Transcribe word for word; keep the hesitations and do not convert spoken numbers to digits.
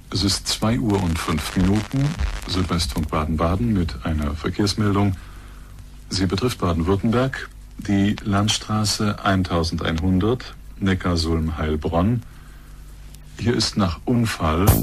Es ist zwei Uhr und fünf Minuten, Südwestfunk Baden-Baden mit einer Verkehrsmeldung. Sie betrifft Baden-Württemberg, die Landstraße eintausendeinhundert, Neckarsulm-Heilbronn. Hier ist nach Unfall